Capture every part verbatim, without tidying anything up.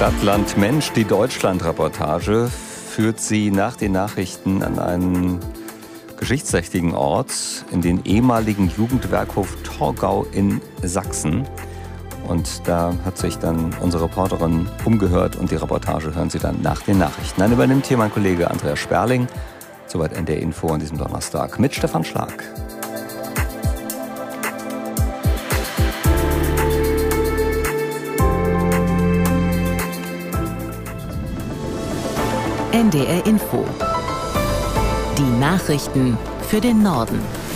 Stadt, Land, Mensch, die Deutschland-Reportage führt Sie nach den Nachrichten an einen geschichtsträchtigen Ort, in den ehemaligen Jugendwerkhof Torgau in Sachsen. Und da hat sich dann unsere Reporterin umgehört und die Reportage hören Sie dann nach den Nachrichten. Dann übernimmt hier mein Kollege Andreas Sperling. Soweit N D R Info an diesem Donnerstag mit Stefan Schlag. N D R Info. Die Nachrichten für den Norden.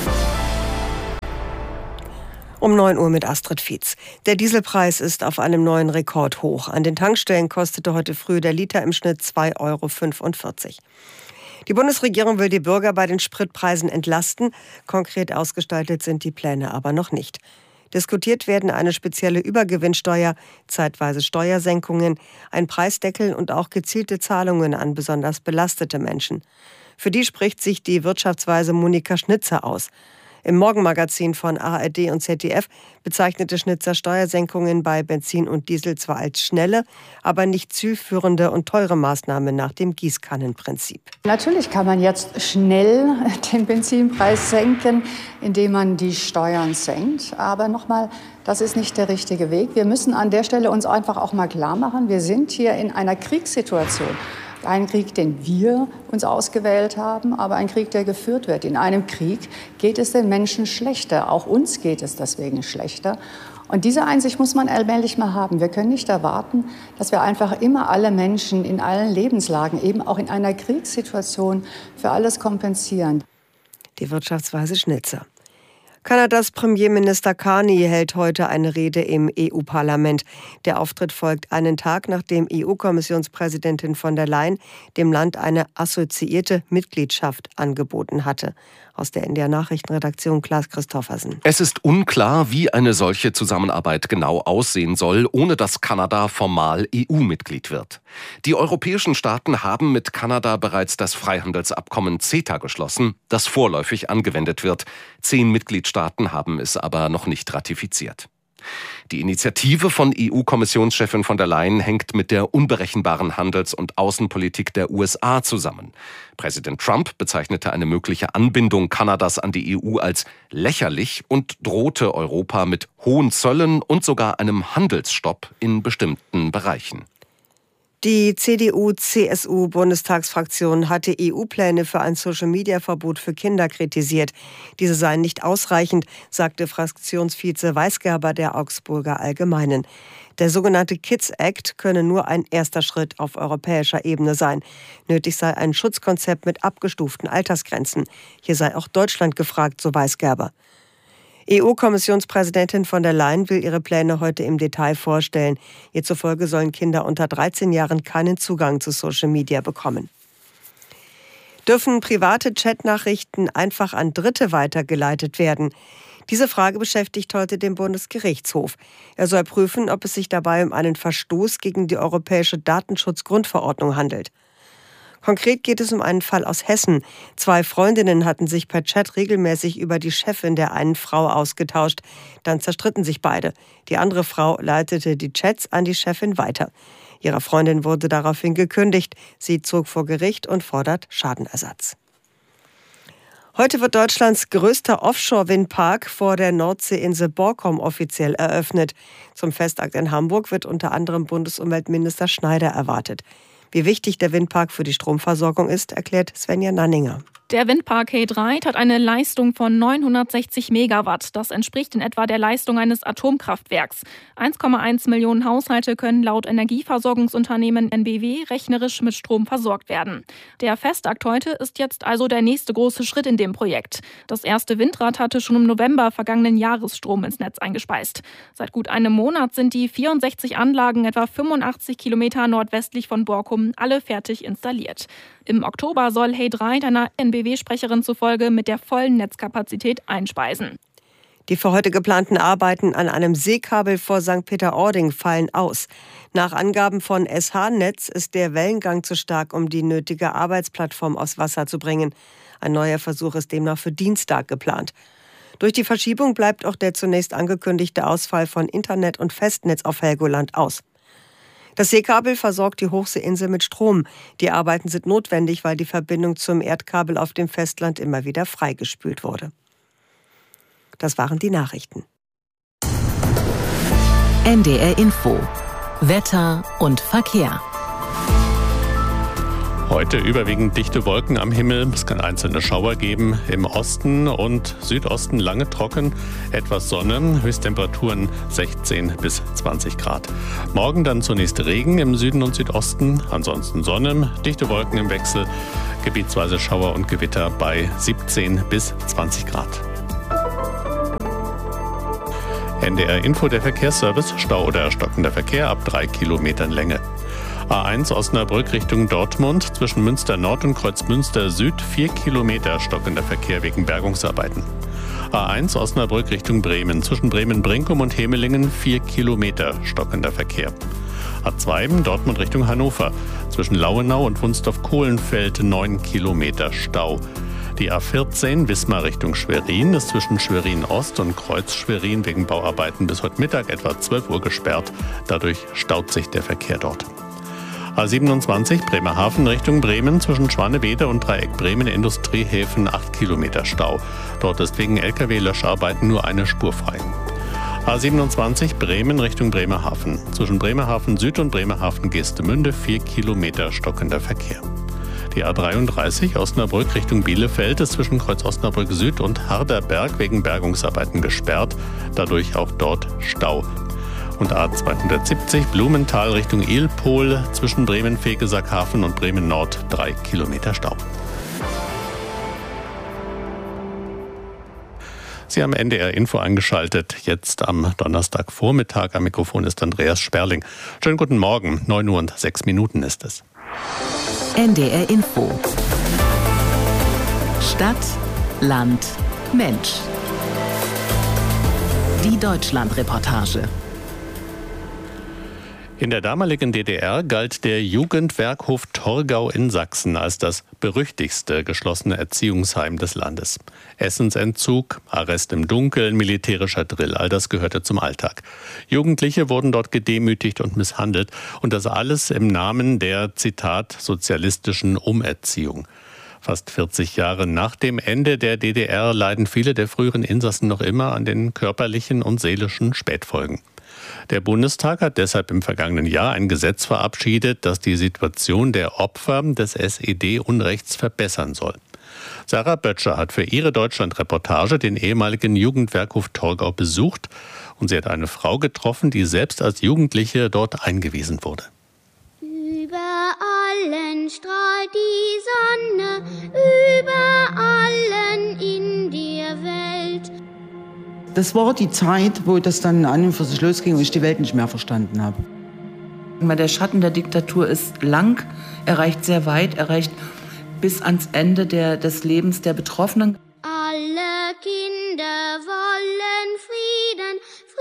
Um neun Uhr mit Astrid Fietz. Der Dieselpreis ist auf einem neuen Rekord hoch. An den Tankstellen kostete heute früh der Liter im Schnitt zwei Euro fünfundvierzig. Die Bundesregierung will die Bürger bei den Spritpreisen entlasten. Konkret ausgestaltet sind die Pläne aber noch nicht. Diskutiert werden eine spezielle Übergewinnsteuer, zeitweise Steuersenkungen, ein Preisdeckel und auch gezielte Zahlungen an besonders belastete Menschen. Für die spricht sich die Wirtschaftsweise Monika Schnitzer aus. Im Morgenmagazin von A R D und Z D F bezeichnete Schnitzer Steuersenkungen bei Benzin und Diesel zwar als schnelle, aber nicht zielführende und teure Maßnahme nach dem Gießkannenprinzip. Natürlich kann man jetzt schnell den Benzinpreis senken, indem man die Steuern senkt. Aber nochmal, das ist nicht der richtige Weg. Wir müssen an der Stelle uns einfach auch mal klar machen, wir sind hier in einer Kriegssituation. Ein Krieg, den wir uns ausgewählt haben, aber ein Krieg, der geführt wird. In einem Krieg geht es den Menschen schlechter. Auch uns geht es deswegen schlechter. Und diese Einsicht muss man allmählich mal haben. Wir können nicht erwarten, dass wir einfach immer alle Menschen in allen Lebenslagen, eben auch in einer Kriegssituation, für alles kompensieren. Die Wirtschaftsweise Schnitzer. Kanadas Premierminister Carney hält heute eine Rede im E U-Parlament. Der Auftritt folgt einen Tag, nachdem E U-Kommissionspräsidentin von der Leyen dem Land eine assoziierte Mitgliedschaft angeboten hatte. Aus der N D R-Nachrichtenredaktion Klaas Christoffersen. Es ist unklar, wie eine solche Zusammenarbeit genau aussehen soll, ohne dass Kanada formal E U-Mitglied wird. Die europäischen Staaten haben mit Kanada bereits das Freihandelsabkommen CETA geschlossen, das vorläufig angewendet wird. Zehn Mitgliedstaaten haben es aber noch nicht ratifiziert. Die Initiative von E U-Kommissionschefin von der Leyen hängt mit der unberechenbaren Handels- und Außenpolitik der U S A zusammen. Präsident Trump bezeichnete eine mögliche Anbindung Kanadas an die E U als lächerlich und drohte Europa mit hohen Zöllen und sogar einem Handelsstopp in bestimmten Bereichen. Die C D U-C S U-Bundestagsfraktion hatte E U-Pläne für ein Social-Media-Verbot für Kinder kritisiert. Diese seien nicht ausreichend, sagte Fraktionsvize Weisgerber der Augsburger Allgemeinen. Der sogenannte Kids Act könne nur ein erster Schritt auf europäischer Ebene sein. Nötig sei ein Schutzkonzept mit abgestuften Altersgrenzen. Hier sei auch Deutschland gefragt, so Weisgerber. E U-Kommissionspräsidentin von der Leyen will ihre Pläne heute im Detail vorstellen. Ihr zufolge sollen Kinder unter dreizehn Jahren keinen Zugang zu Social Media bekommen. Dürfen private Chatnachrichten einfach an Dritte weitergeleitet werden? Diese Frage beschäftigt heute den Bundesgerichtshof. Er soll prüfen, ob es sich dabei um einen Verstoß gegen die Europäische Datenschutzgrundverordnung handelt. Konkret geht es um einen Fall aus Hessen. Zwei Freundinnen hatten sich per Chat regelmäßig über die Chefin der einen Frau ausgetauscht. Dann zerstritten sich beide. Die andere Frau leitete die Chats an die Chefin weiter. Ihrer Freundin wurde daraufhin gekündigt. Sie zog vor Gericht und fordert Schadenersatz. Heute wird Deutschlands größter Offshore-Windpark vor der Nordseeinsel Borkum offiziell eröffnet. Zum Festakt in Hamburg wird unter anderem Bundesumweltminister Schneider erwartet. Wie wichtig der Windpark für die Stromversorgung ist, erklärt Svenja Nanninger. Der Windpark He Dreiht hat eine Leistung von neunhundertsechzig Megawatt. Das entspricht in etwa der Leistung eines Atomkraftwerks. eins Komma eins Millionen Haushalte können laut Energieversorgungsunternehmen N B W rechnerisch mit Strom versorgt werden. Der Festakt heute ist jetzt also der nächste große Schritt in dem Projekt. Das erste Windrad hatte schon im November vergangenen Jahres Strom ins Netz eingespeist. Seit gut einem Monat sind die vierundsechzig Anlagen etwa fünfundachtzig Kilometer nordwestlich von Borkum alle fertig installiert. Im Oktober soll He Dreiht einer N B W-Sprecherin zufolge mit der vollen Netzkapazität einspeisen. Die für heute geplanten Arbeiten an einem Seekabel vor Sankt Peter-Ording fallen aus. Nach Angaben von S H-Netz ist der Wellengang zu stark, um die nötige Arbeitsplattform aufs Wasser zu bringen. Ein neuer Versuch ist demnach für Dienstag geplant. Durch die Verschiebung bleibt auch der zunächst angekündigte Ausfall von Internet und Festnetz auf Helgoland aus. Das Seekabel versorgt die Hochseeinsel mit Strom. Die Arbeiten sind notwendig, weil die Verbindung zum Erdkabel auf dem Festland immer wieder freigespült wurde. Das waren die Nachrichten. N D R Info. Wetter und Verkehr. Heute überwiegend dichte Wolken am Himmel. Es kann einzelne Schauer geben. Im Osten und Südosten lange trocken. Etwas Sonne. Höchsttemperaturen sechzehn bis zwanzig Grad. Morgen dann zunächst Regen im Süden und Südosten. Ansonsten Sonne. Dichte Wolken im Wechsel. Gebietsweise Schauer und Gewitter bei siebzehn bis zwanzig Grad. N D R Info, der Verkehrsservice. Stau oder stockender Verkehr ab drei Kilometern Länge. A eins Osnabrück Richtung Dortmund, zwischen Münster Nord und Kreuzmünster Süd vier Kilometer stockender Verkehr wegen Bergungsarbeiten. A eins Osnabrück Richtung Bremen, zwischen Bremen-Brinkum und Hemelingen vier Kilometer stockender Verkehr. A zwei Dortmund Richtung Hannover, zwischen Lauenau und Wunstorf-Kohlenfeld neun Kilometer Stau. Die A vierzehn Wismar Richtung Schwerin ist zwischen Schwerin Ost und Kreuz Schwerin wegen Bauarbeiten bis heute Mittag etwa zwölf Uhr gesperrt. Dadurch staut sich der Verkehr dort. A siebenundzwanzig Bremerhaven Richtung Bremen, zwischen Schwanewede und Dreieck Bremen Industriehäfen acht Kilometer Stau. Dort ist wegen L K W-Löscharbeiten nur eine Spur frei. A siebenundzwanzig Bremen Richtung Bremerhaven, zwischen Bremerhaven Süd und Bremerhaven Geestemünde vier Kilometer stockender Verkehr. Die A dreiunddreißig Osnabrück Richtung Bielefeld ist zwischen Kreuz Osnabrück Süd und Harderberg wegen Bergungsarbeiten gesperrt, dadurch auch dort Stau. Und A zweihundertsiebzig Blumenthal Richtung Ilpol, zwischen Bremen-Vegesackhafen und Bremen-Nord drei Kilometer Stau. Sie haben N D R Info eingeschaltet, jetzt am Donnerstagvormittag. Am Mikrofon ist Andreas Sperling. Schönen guten Morgen, neun Uhr und sechs Minuten ist es. N D R Info. Stadt, Land, Mensch. Die Deutschlandreportage. In der damaligen D D R galt der Jugendwerkhof Torgau in Sachsen als das berüchtigste geschlossene Erziehungsheim des Landes. Essensentzug, Arrest im Dunkeln, militärischer Drill, all das gehörte zum Alltag. Jugendliche wurden dort gedemütigt und misshandelt und das alles im Namen der, Zitat, sozialistischen Umerziehung. Fast vierzig Jahre nach dem Ende der D D R leiden viele der früheren Insassen noch immer an den körperlichen und seelischen Spätfolgen. Der Bundestag hat deshalb im vergangenen Jahr ein Gesetz verabschiedet, das die Situation der Opfer des S E D-Unrechts verbessern soll. Sarah Böttcher hat für ihre Deutschlandreportage den ehemaligen Jugendwerkhof Torgau besucht und sie hat eine Frau getroffen, die selbst als Jugendliche dort eingewiesen wurde. Über allen strahlt die Sonne, über allen in der Welt. Das war die Zeit, wo das dann an und für sich losging und ich die Welt nicht mehr verstanden habe. Der Schatten der Diktatur ist lang, er reicht sehr weit, er reicht bis ans Ende der, des Lebens der Betroffenen. Alle Kinder wollen Frieden,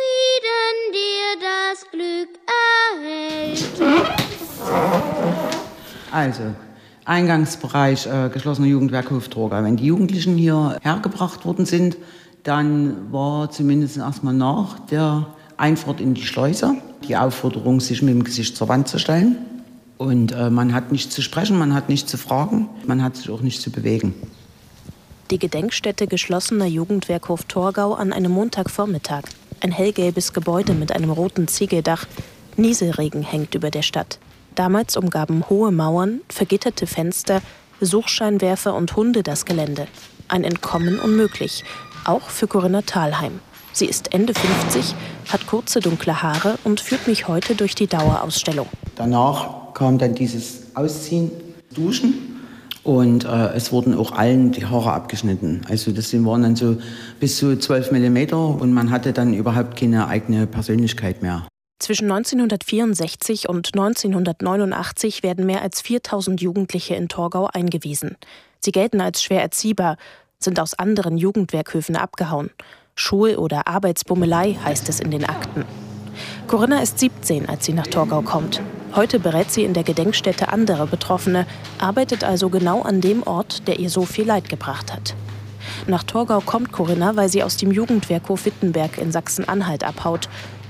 Frieden, der das Glück erhält. Also, Eingangsbereich äh, geschlossener Jugendwerkhof Torgau. Wenn die Jugendlichen hier hergebracht worden sind, dann war zumindest erstmal nach der Einfahrt in die Schleuse die Aufforderung, sich mit dem Gesicht zur Wand zu stellen. Und äh, man hat nichts zu sprechen, man hat nichts zu fragen, man hat sich auch nicht zu bewegen. Die Gedenkstätte geschlossener Jugendwerkhof Torgau an einem Montagvormittag. Ein hellgelbes Gebäude mit einem roten Ziegeldach. Nieselregen hängt über der Stadt. Damals umgaben hohe Mauern, vergitterte Fenster, Suchscheinwerfer und Hunde das Gelände. Ein Entkommen unmöglich. Auch für Corinna Thalheim. Sie ist Ende fünfzig, hat kurze dunkle Haare und führt mich heute durch die Dauerausstellung. Danach kam dann dieses Ausziehen, Duschen und äh, es wurden auch allen die Haare abgeschnitten. Also das waren dann so bis zu zwölf Millimeter und man hatte dann überhaupt keine eigene Persönlichkeit mehr. Zwischen neunzehnhundertvierundsechzig und neunzehnhundertneunundachtzig werden mehr als viertausend Jugendliche in Torgau eingewiesen. Sie gelten als schwer erziehbar, sind aus anderen Jugendwerkhöfen abgehauen. Schul- oder Arbeitsbummelei heißt es in den Akten. Corinna ist siebzehn, als sie nach Torgau kommt. Heute berät sie in der Gedenkstätte andere Betroffene, arbeitet also genau an dem Ort, der ihr so viel Leid gebracht hat. Nach Torgau kommt Corinna, weil sie aus dem Jugendwerkhof Wittenberg in Sachsen-Anhalt abhaut.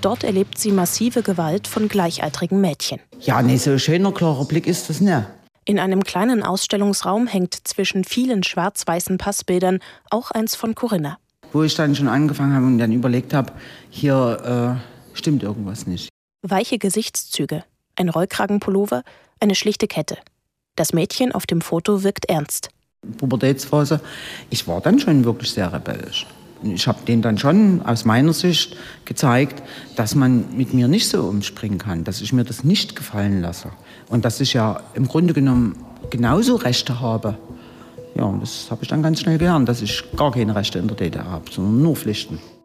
Dort erlebt sie massive Gewalt von gleichaltrigen Mädchen. Ja, nee, so ein schöner, klarer Blick ist das nicht. In einem kleinen Ausstellungsraum hängt zwischen vielen schwarz-weißen Passbildern auch eins von Corinna. Wo ich dann schon angefangen habe und dann überlegt habe, hier äh, stimmt irgendwas nicht. Weiche Gesichtszüge, ein Rollkragenpullover, eine schlichte Kette. Das Mädchen auf dem Foto wirkt ernst. Pubertätsphase, ich war dann schon wirklich sehr rebellisch. Ich habe denen dann schon aus meiner Sicht gezeigt, dass man mit mir nicht so umspringen kann, dass ich mir das nicht gefallen lasse. Und dass ich ja im Grunde genommen genauso Rechte habe. Ja, und das habe ich dann ganz schnell gelernt, dass ich gar keine Rechte in der D D R habe, sondern nur Pflichten.